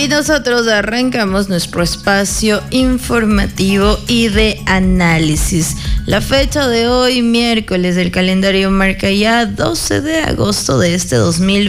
Y nosotros arrancamos nuestro espacio informativo y de análisis. La fecha de hoy, miércoles, del calendario marca ya 12 de agosto de este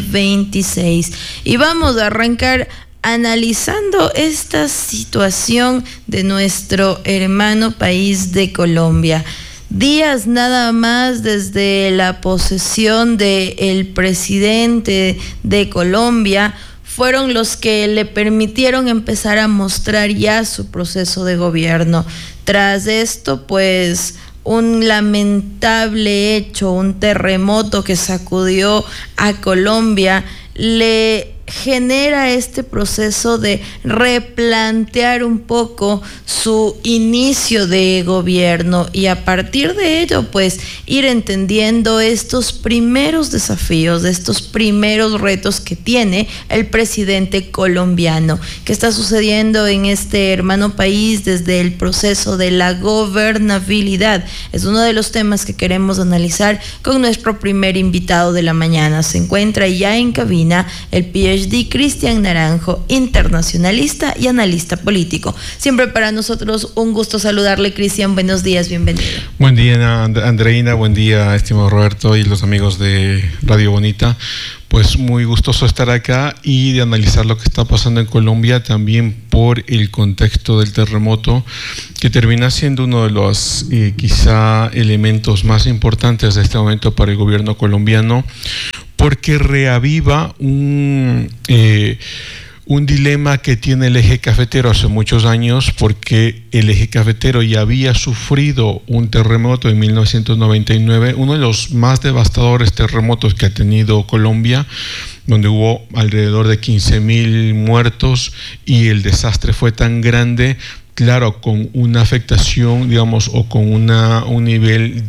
2026. Y vamos a arrancar analizando esta situación de nuestro hermano país de Colombia. Días nada más desde la posesión del presidente de Colombia fueron los que le permitieron empezar a mostrar ya su proceso de gobierno. Tras esto, pues, un lamentable hecho, un terremoto que sacudió a Colombia, le genera este proceso de replantear un poco su inicio de gobierno y a partir de ello pues ir entendiendo estos primeros desafíos, estos primeros retos que tiene el presidente colombiano. ¿Qué está sucediendo en este hermano país desde el proceso de la gobernabilidad? Es uno de los temas que queremos analizar con nuestro primer invitado de la mañana. Se encuentra ya en cabina el PhD Cristian Naranjo, internacionalista y analista político. Siempre para nosotros un gusto saludarle, Cristian. Buenos días, bienvenido. Buen día, Andreina. Buen día, estimado Roberto y los amigos de Radio Bonita. Pues muy gustoso estar acá y de analizar lo que está pasando en Colombia, también por el contexto del terremoto, que termina siendo uno de los quizá elementos más importantes de este momento para el gobierno colombiano, porque reaviva un dilema que tiene el eje cafetero hace muchos años, porque el eje cafetero ya había sufrido un terremoto en 1999, uno de los más devastadores terremotos que ha tenido Colombia, donde hubo alrededor de 15.000 muertos y el desastre fue tan grande, claro, con una afectación, digamos, o con un nivel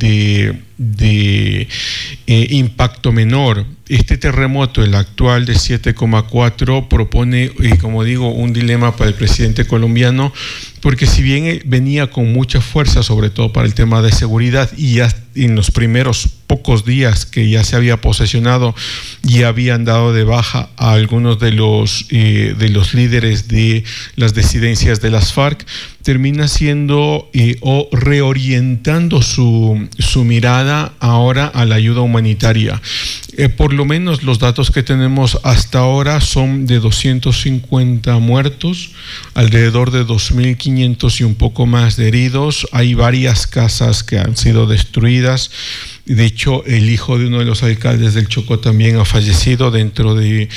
de impacto menor. Este terremoto, el actual de 7,4, propone, como digo, un dilema para el presidente colombiano, porque si bien venía con mucha fuerza, sobre todo para el tema de seguridad, y ya en los primeros pocos días que ya se había posesionado y habían dado de baja a algunos de los líderes de las disidencias de las FARC, termina siendo o reorientando su mirada ahora a la ayuda humanitaria. Por lo menos los datos que tenemos hasta ahora son de 250 muertos, alrededor de 2.500 y un poco más de heridos. Hay varias casas que han sido destruidas. De hecho, el hijo de uno de los alcaldes del Chocó también ha fallecido dentro de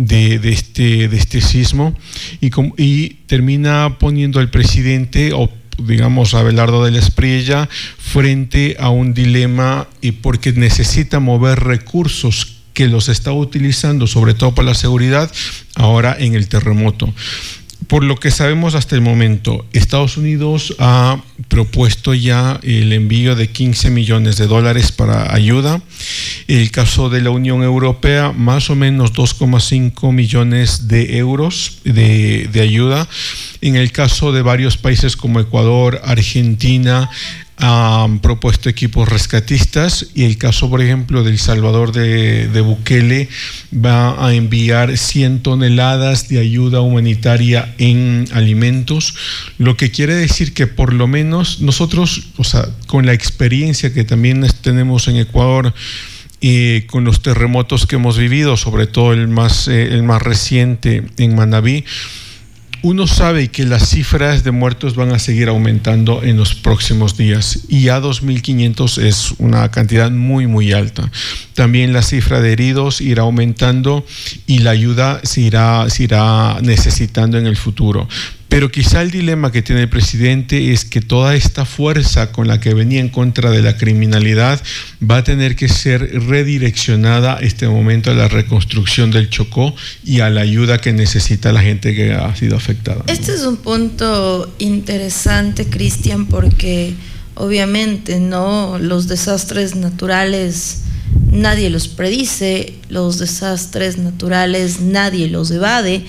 este sismo y termina poniendo al presidente, o digamos Abelardo del Espriella, frente a un dilema porque necesita mover recursos que los está utilizando sobre todo para la seguridad ahora en el terremoto. Por lo que sabemos hasta el momento, Estados Unidos ha propuesto ya el envío de $15 millones para ayuda. El caso de la Unión Europea, más o menos 2,5 millones de euros de ayuda. En el caso de varios países como Ecuador, Argentina, han propuesto equipos rescatistas, y el caso, por ejemplo, de El Salvador de Bukele va a enviar 100 toneladas de ayuda humanitaria en alimentos, lo que quiere decir que por lo menos nosotros, o sea, con la experiencia que también tenemos en Ecuador, con los terremotos que hemos vivido, sobre todo el más reciente en Manabí, uno sabe que las cifras de muertos van a seguir aumentando en los próximos días y ya 2.500 es una cantidad muy muy alta. También la cifra de heridos irá aumentando y la ayuda se irá necesitando en el futuro. Pero quizá el dilema que tiene el presidente es que toda esta fuerza con la que venía en contra de la criminalidad va a tener que ser redireccionada este momento a la reconstrucción del Chocó y a la ayuda que necesita la gente que ha sido afectada. Este es un punto interesante, Cristian, porque obviamente no los desastres naturales nadie los predice, los desastres naturales nadie los evade,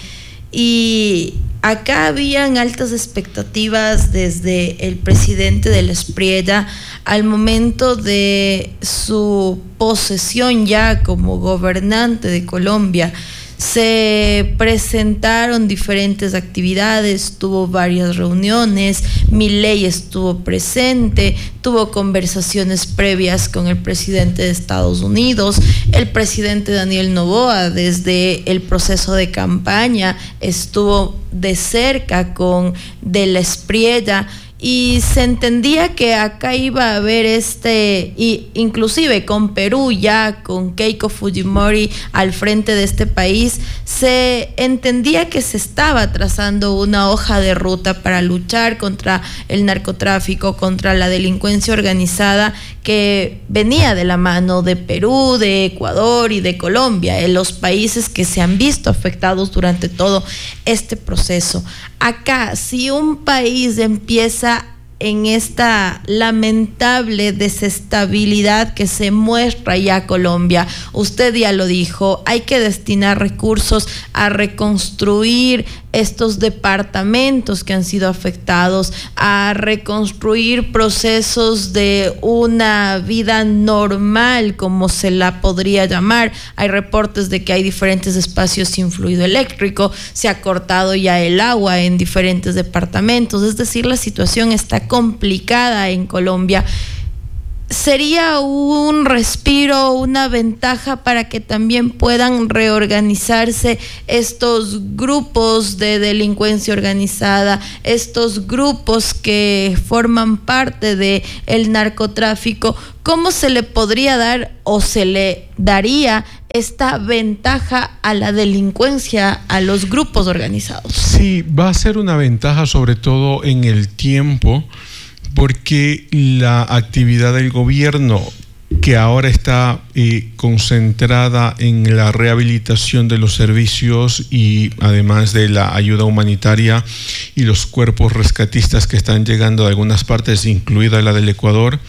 y acá habían altas expectativas desde el presidente del Espriella al momento de su posesión ya como gobernante de Colombia. Se presentaron diferentes actividades, tuvo varias reuniones, Milei estuvo presente, tuvo conversaciones previas con el presidente de Estados Unidos, el presidente Daniel Noboa desde el proceso de campaña estuvo de cerca con De la Espriella, y se entendía que acá iba a haber y inclusive con Perú, ya con Keiko Fujimori al frente de este país, se entendía que se estaba trazando una hoja de ruta para luchar contra el narcotráfico, contra la delincuencia organizada, que venía de la mano de Perú, de Ecuador y de Colombia, en los países que se han visto afectados durante todo este proceso. Acá, si un país empieza en esta lamentable desestabilidad que se muestra ya Colombia, usted ya lo dijo, hay que destinar recursos a reconstruir estos departamentos que han sido afectados, a reconstruir procesos de una vida normal, como se la podría llamar. Hay reportes de que hay diferentes espacios sin fluido eléctrico, se ha cortado ya el agua en diferentes departamentos, es decir, la situación está complicada en Colombia. Sería un respiro, una ventaja para que también puedan reorganizarse estos grupos de delincuencia organizada, estos grupos que forman parte del narcotráfico. ¿Cómo se le podría dar o se le daría esta ventaja a la delincuencia, a los grupos organizados? Sí, va a ser una ventaja sobre todo en el tiempo, porque la actividad del gobierno, que ahora está concentrada en la rehabilitación de los servicios y además de la ayuda humanitaria y los cuerpos rescatistas que están llegando de algunas partes, incluida la del Ecuador,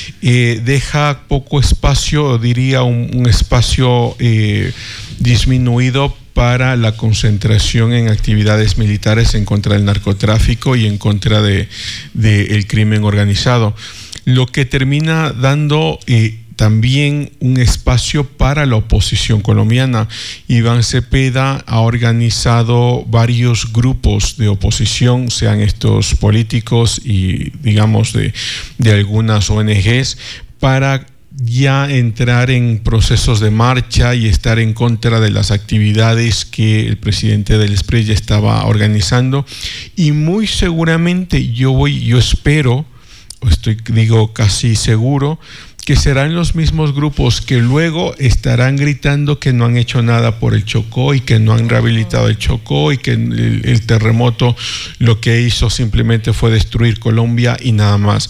deja poco espacio, diría un espacio disminuido para la concentración en actividades militares en contra del narcotráfico y en contra del crimen organizado, lo que termina dando también un espacio para la oposición colombiana. Iván Cepeda ha organizado varios grupos de oposición, sean estos políticos y digamos de algunas ONGs, para ya entrar en procesos de marcha y estar en contra de las actividades que el presidente De la Espriella estaba organizando. Y muy seguramente yo espero, digo casi seguro, que serán los mismos grupos que luego estarán gritando que no han hecho nada por el Chocó y que no han rehabilitado el Chocó y que el terremoto lo que hizo simplemente fue destruir Colombia y nada más.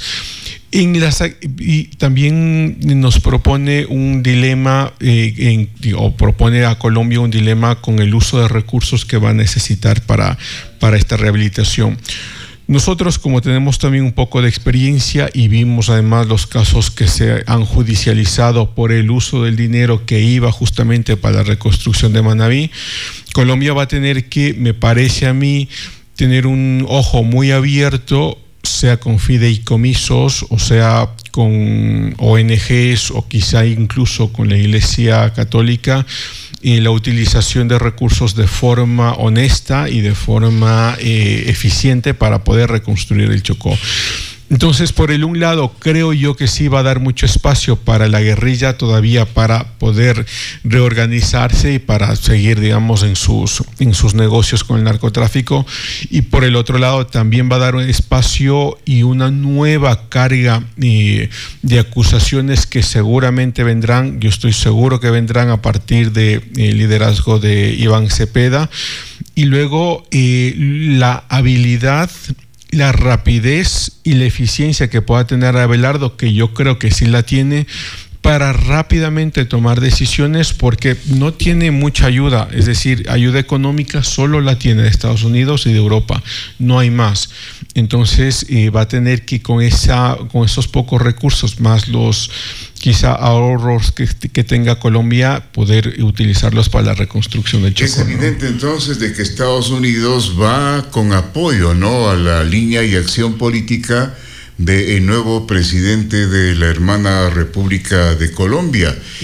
Y también nos propone un dilema, o propone a Colombia un dilema con el uso de recursos que va a necesitar para esta rehabilitación. Nosotros, como tenemos también un poco de experiencia y vimos además los casos que se han judicializado por el uso del dinero que iba justamente para la reconstrucción de Manabí, Colombia va a tener que, me parece a mí, tener un ojo muy abierto, sea con fideicomisos, o sea con ONGs o quizá incluso con la Iglesia Católica, y la utilización de recursos de forma honesta y de forma eficiente para poder reconstruir el Chocó. Entonces, por el un lado, creo yo que sí va a dar mucho espacio para la guerrilla todavía para poder reorganizarse y para seguir, digamos, en sus negocios con el narcotráfico. Y por el otro lado, también va a dar un espacio y una nueva carga de acusaciones que seguramente vendrán, yo estoy seguro que vendrán a partir del liderazgo de Iván Cepeda. Y luego la habilidad, la rapidez y la eficiencia que pueda tener Abelardo, que yo creo que sí la tiene, para rápidamente tomar decisiones, porque no tiene mucha ayuda, es decir, ayuda económica solo la tiene de Estados Unidos y de Europa, no hay más. Entonces va a tener que con esos pocos recursos, más los quizá ahorros que tenga Colombia, poder utilizarlos para la reconstrucción del Chocó. Es evidente, ¿no? Entonces, de que Estados Unidos va con apoyo, ¿no?, a la línea y acción política del nuevo presidente de la hermana República de Colombia.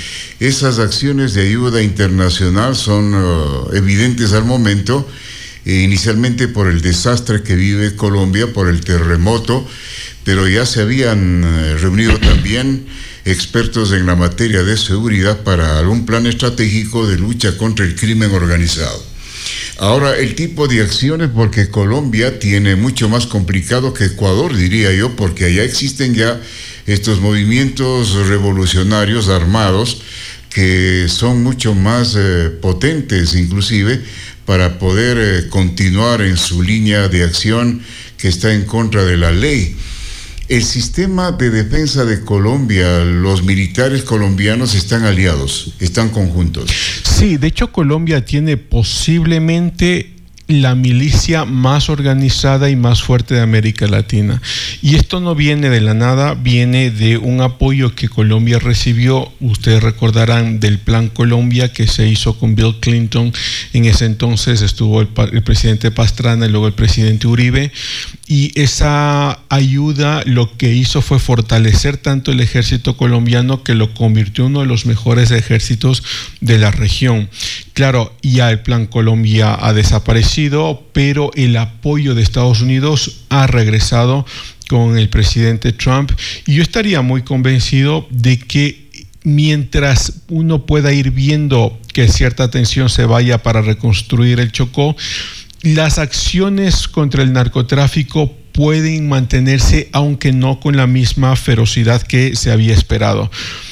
Esas acciones de ayuda internacional son evidentes al momento, inicialmente por el desastre que vive Colombia, por el terremoto, pero ya se habían reunido también expertos en la materia de seguridad para algún plan estratégico de lucha contra el crimen organizado. Ahora, el tipo de acciones, porque Colombia tiene mucho más complicado que Ecuador, diría yo, porque allá existen ya estos movimientos revolucionarios armados que son mucho más potentes, inclusive, para poder continuar en su línea de acción que está en contra de la ley. El sistema de defensa de Colombia, los militares colombianos están aliados, están conjuntos. Sí, de hecho Colombia tiene posiblemente la milicia más organizada y más fuerte de América Latina. Y esto no viene de la nada, viene de un apoyo que Colombia recibió. Ustedes recordarán del Plan Colombia que se hizo con Bill Clinton. En ese entonces estuvo el presidente Pastrana y luego el presidente Uribe. Y esa ayuda lo que hizo fue fortalecer tanto el ejército colombiano que lo convirtió en uno de los mejores ejércitos de la región. Claro, ya el Plan Colombia ha desaparecido, pero el apoyo de Estados Unidos ha regresado con el presidente Trump. Y yo estaría muy convencido de que mientras uno pueda ir viendo que cierta atención se vaya para reconstruir el Chocó, las acciones contra el narcotráfico pueden mantenerse, aunque no con la misma ferocidad que se había esperado.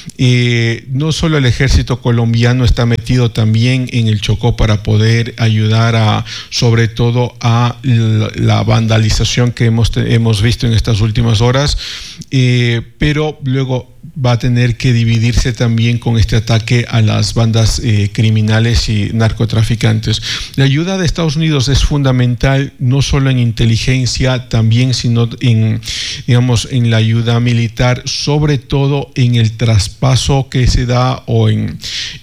No solo el ejército colombiano está metido también en el Chocó para poder ayudar sobre todo a la vandalización que hemos visto en estas últimas horas, pero luego va a tener que dividirse también con este ataque a las bandas criminales y narcotraficantes. La ayuda de Estados Unidos es fundamental, no solo en inteligencia, también, sino en la ayuda militar, sobre todo en el traspaso que se da o en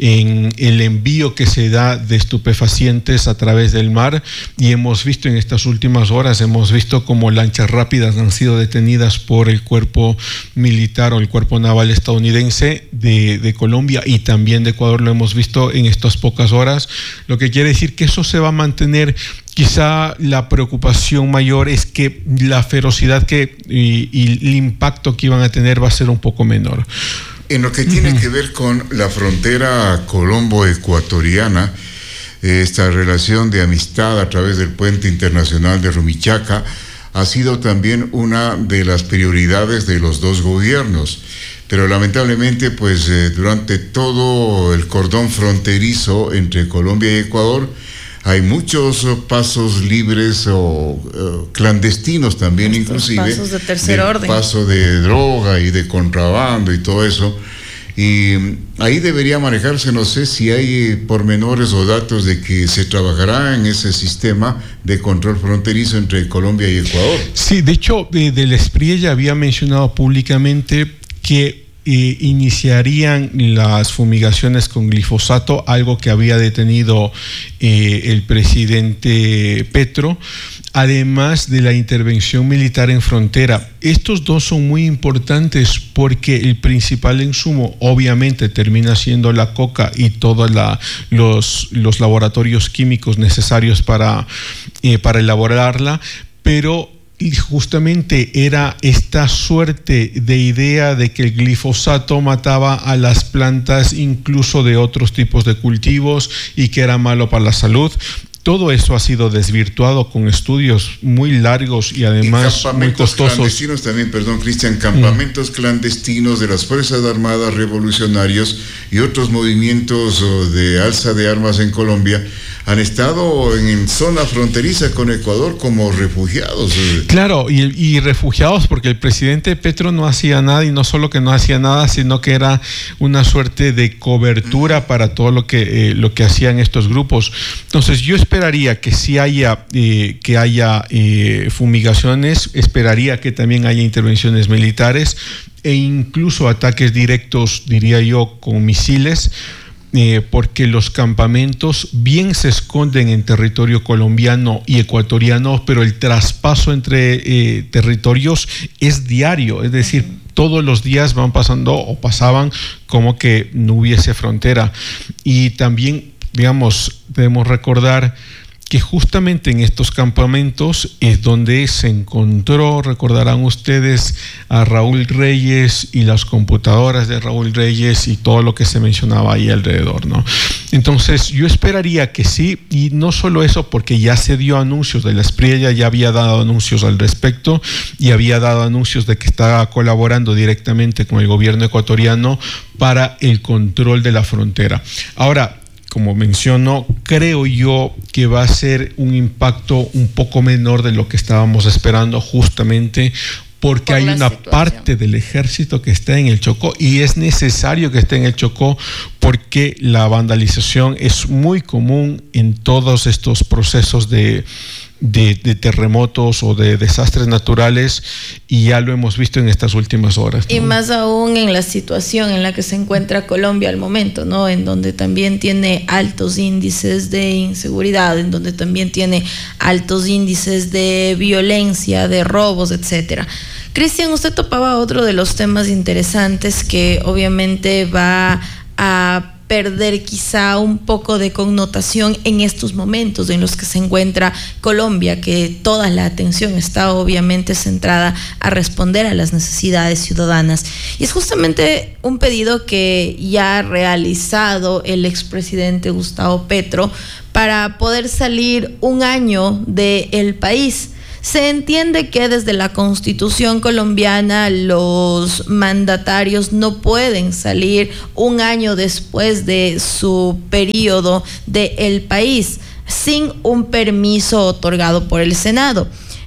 el envío que se da de estupefacientes a través del mar. Y hemos visto en estas últimas horas, como lanchas rápidas han sido detenidas por el cuerpo militar o el cuerpo naval estadounidense de Colombia y también de Ecuador. Lo hemos visto en estas pocas horas, lo que quiere decir que eso se va a mantener. Quizá la preocupación mayor es que la ferocidad y el impacto que iban a tener va a ser un poco menor. En lo que tiene que ver con la frontera colombo-ecuatoriana, esta relación de amistad a través del puente internacional de Rumichaca ha sido también una de las prioridades de los dos gobiernos. Pero lamentablemente, durante todo el cordón fronterizo entre Colombia y Ecuador, hay muchos pasos libres o clandestinos también, inclusive. Pasos de tercer orden. Paso de droga y de contrabando y todo eso. Y ahí debería manejarse, no sé si hay pormenores o datos de que se trabajará en ese sistema de control fronterizo entre Colombia y Ecuador. Sí, de hecho, del SPRI ya había mencionado públicamente que iniciarían las fumigaciones con glifosato, algo que había detenido el presidente Petro, además de la intervención militar en frontera. Estos dos son muy importantes porque el principal insumo obviamente termina siendo la coca y todos los laboratorios químicos necesarios para elaborarla, pero y justamente era esta suerte de idea de que el glifosato mataba a las plantas incluso de otros tipos de cultivos y que era malo para la salud. Todo eso ha sido desvirtuado con estudios muy largos y además muy costosos. Clandestinos también, Cristian, campamentos clandestinos de las Fuerzas Armadas Revolucionarios y otros movimientos de alza de armas en Colombia han estado en zona fronteriza con Ecuador como refugiados. Claro, y refugiados porque el presidente Petro no hacía nada, y no solo que no hacía nada, sino que era una suerte de cobertura para todo lo que hacían estos grupos. Entonces yo esperaría que sí haya fumigaciones, esperaría que también haya intervenciones militares e incluso ataques directos, diría yo, con misiles, porque los campamentos bien se esconden en territorio colombiano y ecuatoriano, pero el traspaso entre territorios es diario, es decir, todos los días van pasando o pasaban como que no hubiese frontera. Y también, digamos, debemos recordar que justamente en estos campamentos es donde se encontró, recordarán ustedes, a Raúl Reyes y las computadoras de Raúl Reyes y todo lo que se mencionaba ahí alrededor, ¿no? Entonces yo esperaría que sí, y no solo eso, porque ya se dio anuncios de la Espriella, ya había dado anuncios al respecto y había dado anuncios de que estaba colaborando directamente con el gobierno ecuatoriano para el control de la frontera. Ahora, como menciono, creo yo que va a ser un impacto un poco menor de lo que estábamos esperando, justamente porque hay una parte del ejército que está en el Chocó, y es necesario que esté en el Chocó porque la vandalización es muy común en todos estos procesos de terremotos o de desastres naturales, y ya lo hemos visto en estas últimas horas, ¿no? Y más aún en la situación en la que se encuentra Colombia al momento, ¿no? En donde también tiene altos índices de inseguridad, en donde también tiene altos índices de violencia, de robos, etcétera. Cristian, usted topaba otro de los temas interesantes que obviamente va a perder quizá un poco de connotación en estos momentos en los que se encuentra Colombia, que toda la atención está obviamente centrada a responder a las necesidades ciudadanas. Y es justamente un pedido que ya ha realizado el expresidente Gustavo Petro para poder salir un año del país. Se entiende que desde la Constitución colombiana los mandatarios no pueden salir un año después de su periodo del país sin un permiso otorgado por el Senado.